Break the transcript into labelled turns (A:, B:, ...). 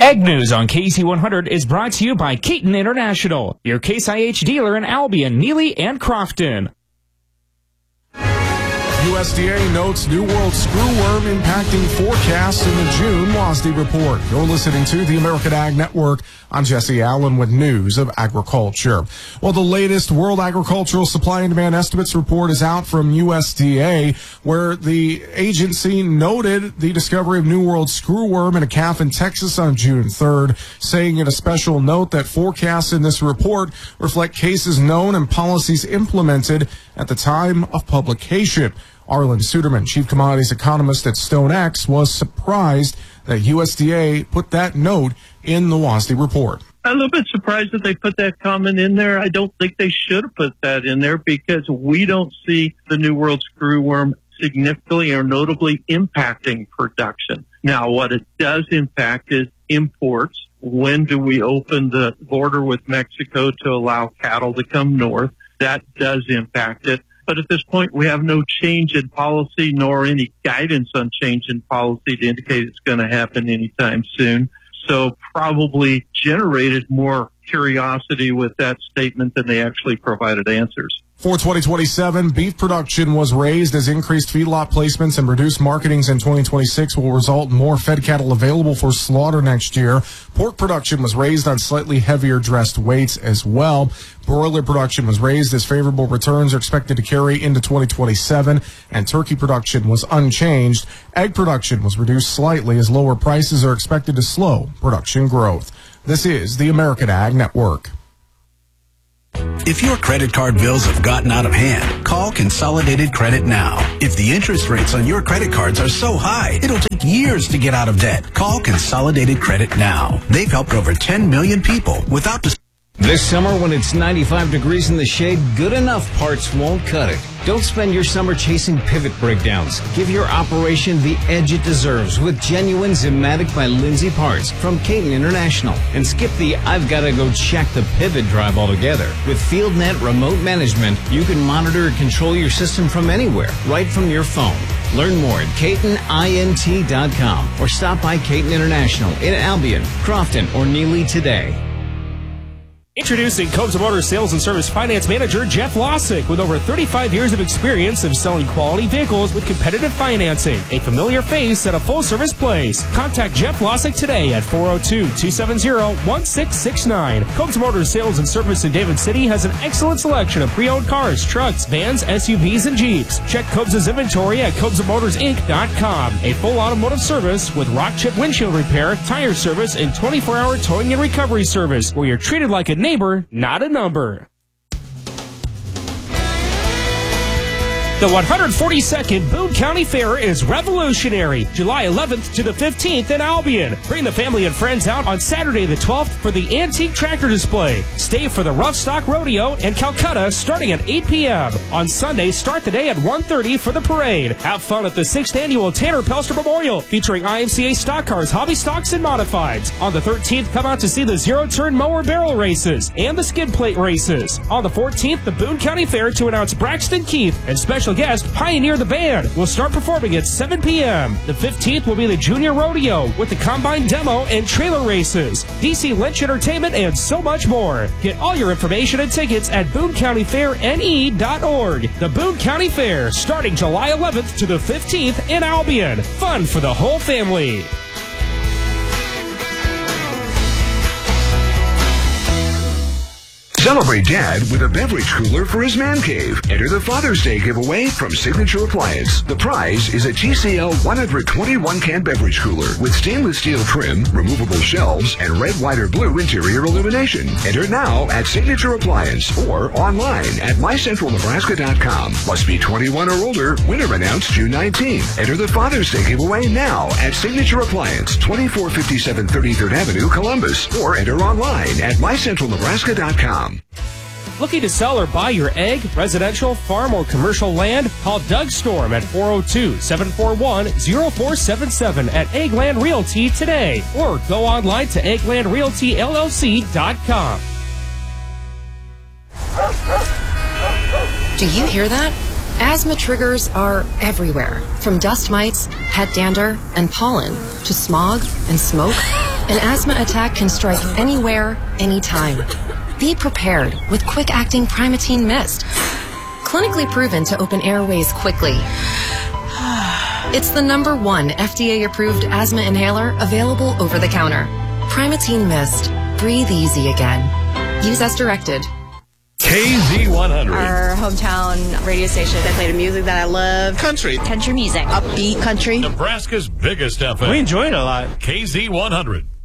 A: Ag News on KC100 is brought to you by Keaton International, your Case IH dealer in Albion, Neely, and Crofton.
B: USDA notes New World screwworm impacting forecasts in the June WASDE report. You're listening to the American Ag Network. I'm Jesse Allen with news of agriculture. Well, the latest World Agricultural Supply and Demand Estimates report is out from USDA, where the agency noted the discovery of New World screwworm in a calf in Texas on June 3rd, saying in a special note that forecasts in this report reflect cases known and policies implemented at the time of publication. Arlen Suderman, chief commodities economist at StoneX, was surprised that USDA put that note in the WASDE report.
C: I'm a little bit surprised that they put that comment in there. I don't think they should have put that in there because we don't see the New World screwworm significantly or notably impacting production. Now, what it does impact is imports. When do we open the border with Mexico to allow cattle to come north? That does impact it. But at this point, we have no change in policy nor any guidance on change in policy to indicate it's going to happen anytime soon. So probably generated more curiosity with that statement than they actually provided answers.
B: For 2027, beef production was raised as increased feedlot placements and reduced marketings in 2026 will result in more fed cattle available for slaughter next year. Pork production was raised on slightly heavier dressed weights as well. Broiler production was raised as favorable returns are expected to carry into 2027, and turkey production was unchanged. Egg production was reduced slightly as lower prices are expected to slow production growth. This is the American Ag Network.
D: If your credit card bills have gotten out of hand, call Consolidated Credit now. If the interest rates on your credit cards are so high, it'll take years to get out of debt. Call Consolidated Credit now. They've helped over 10 million people without the...
E: This summer, when it's 95 degrees in the shade, good enough parts won't cut it. Don't spend your summer chasing pivot breakdowns. Give your operation the edge it deserves with genuine Zimmatic by Lindsay parts from Keaton International. And skip the I've got to go check the pivot drive altogether. With FieldNet remote management, you can monitor and control your system from anywhere, right from your phone. Learn more at KeatonINT.com or stop by Keaton International in Albion, Crofton, or Neely today.
A: Introducing Cobes Motor Sales and Service Finance Manager Jeff Lossick with over 35 years of experience of selling quality vehicles with competitive financing. A familiar face at a full-service place. Contact Jeff Lossick today at 402-270-1669. Cobes Motor Sales and Service in David City has an excellent selection of pre-owned cars, trucks, vans, SUVs, and Jeeps. Check Cobes' inventory at CobesMotorsInc.com. A full automotive service with rock chip windshield repair, tire service, and 24-hour towing and recovery service where you're treated like a neighbor, not a number. The 142nd Boone County Fair is revolutionary. July 11th to the 15th in Albion. Bring the family and friends out on Saturday the 12th for the Antique Tractor Display. Stay for the Rough Stock Rodeo in Calcutta starting at 8 p.m. On Sunday, start the day at 1:30 for the parade. Have fun at the 6th Annual Tanner Pelster Memorial featuring IMCA stock cars, hobby stocks, and modifieds. On the 13th, come out to see the zero-turn mower barrel races and the skid plate races. On the 14th, the Boone County Fair to announce Braxton Keith and special guest Pioneer the Band will start performing at 7 p.m. The 15th will be the Junior Rodeo with the Combine Demo and Trailer Races, DC Lynch Entertainment, and so much more. Get all your information and tickets at BooneCountyFairNE.org. The Boone County Fair, starting July 11th to the 15th in Albion. Fun for the whole family.
F: Celebrate Dad with a beverage cooler for his man cave. Enter the Father's Day giveaway from Signature Appliance. The prize is a TCL 121-can beverage cooler with stainless steel trim, removable shelves, and red, white, or blue interior illumination. Enter now at Signature Appliance or online at mycentralnebraska.com. Must be 21 or older. Winner announced June 19th. Enter the Father's Day giveaway now at Signature Appliance, 2457 33rd Avenue, Columbus, or enter online at mycentralnebraska.com.
A: Looking to sell or buy your ag, residential, farm, or commercial land? Call Doug Storm at 402-741-0477 at Eggland Realty today, or go online to egglandrealtyllc.com.
G: Do you hear that? Asthma triggers are everywhere, from dust mites, pet dander, and pollen, to smog and smoke. An asthma attack can strike anywhere, anytime. Be prepared with quick-acting Primatene Mist. Clinically proven to open airways quickly. It's the #1 FDA-approved asthma inhaler available over the counter. Primatene Mist. Breathe easy again. Use as directed.
H: KZ100.
I: Our hometown radio station. They play the music that I love.
H: Country
I: Country music. Upbeat country.
H: Nebraska's biggest FM.
A: We enjoy it a lot.
H: KZ100.